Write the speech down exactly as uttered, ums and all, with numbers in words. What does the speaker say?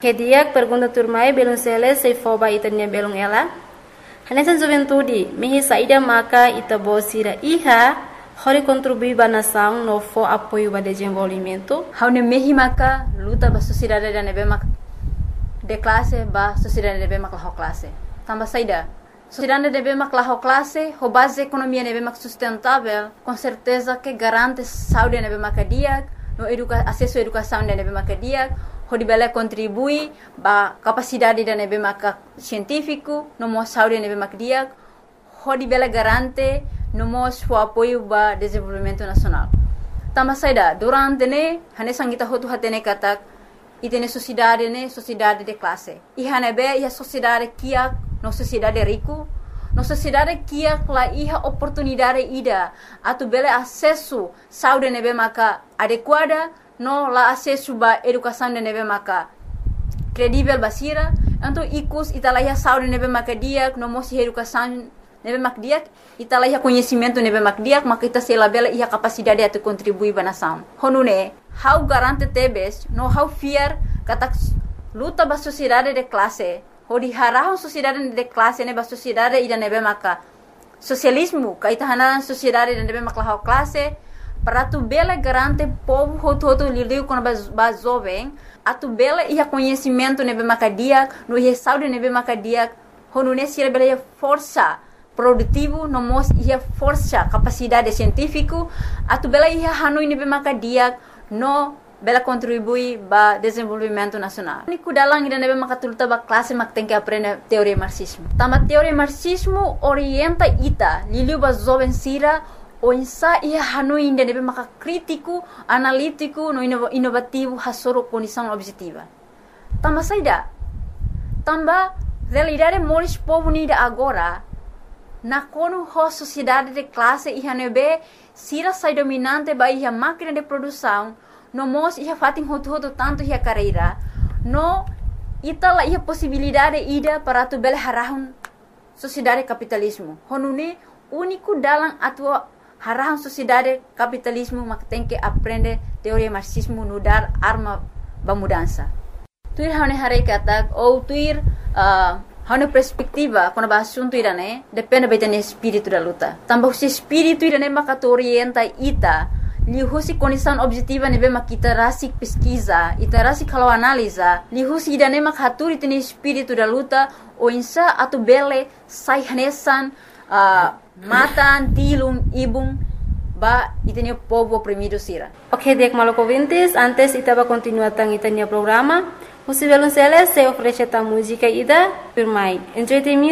Que dia pergunta turmai belum sele sei foba itanya belum ela. Hanesan juventude mehi saída maka ita bosira iha hori contribui ba nação no fo apoio ba desenvolvimento. Haune mehi maka luta ba sociedade da nebe mak de classe ba sociedade nebe mak la classe. Tamba saída. Sociedade nebe mak la classe, ho base economia nebe mak sustentável, com certeza que garante saúde nebe mak dia, no educa acesso à educação nebe mak dia. Ho dibela contribui ba capacidade da nebe mak científico, no mo saúde nebe mak dia, ho dibela garante no mo o apoio ba desenvolvimento nacional. Tamba saída, durante ne, hane sangita hotu hatene katak, itene sociedade ne, sociedade de classe. I hanebe ia sociedade kia no sociedade rico, no sociedade kia la iha oportunidade ida, atu bele acesso saúde nebe maka adequada, no la acesso ba educação de nebe maka credível basira, então ikus italaya saúde nebe maka diak, no mo si educação nebe mak diak, italaya conhecimento nebe mak diak, maka ita sela bela iha capacidade atu contribui ba nação. Honune, how garante tebes, no how fear katak luta ba sociedade de classe, hodi harahon sociedade de classe ne ba sociedade ida nebe maka socialismo, kaita hanaran sociedade de nebe mak la classe, para tu bela garante povo hoto hoto lidiu com ba jovem, atu bela iha conhecimento nebe mak diak, no iha saúde nebe mak diak, honune sira bela iha força produtivo, no mos ia força, capacidade científico, atu bela ia hanui nebe maka diak, no bela contribui ba desenvolvimento nacional. Ni kudalang ida nebe maka tuluta ba classe mak tem que aprender teoria marxismo. Tama teoria marxismo orienta ita, liliu ba jovem sira, o insa ia hanui ida nebe maka crítico, analítico, no inovativo, hasoro condição objetiva. Tama saida, tamba realidade moris povo nida agora, na kono ho sociedade de classe iha nebe sira sai dominante ba iha máquina de produção, no mos iha fatin hotu hotu tanto iha carreira, no itala iha possibilidade ida para tu bele harahun sociedade capitalismo. Honune único dalam atua harahun sociedade capitalismo mak tem que aprender teoria marxismo no dar arma ba mudança. Tuir hane hare katak ou tuir uh, Hana perspectiva, quando ba assunto irane, depende bem do espírito da luta. Também o espírito irane maka orienta ita, li husi condição objetiva nebe makita rasik pesquisa, ita rasik kalau analisa, li husi irane maka haturi tene espírito da luta, o insa atu bele sai hanesan, uh, matan, tilum, ibum, ba itene povo oprimido sira. Ok, dek maloko ouvintes, antes ita ba continuar tang itanya programa. Você vai lançar essa oferece a música ida por mais entretenimento.